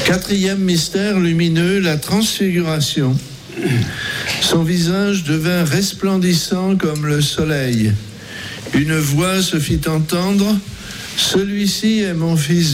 Quatrième mystère lumineux, la transfiguration. Son visage devint resplendissant comme le soleil. Une voix se fit entendre, « Celui-ci est mon fils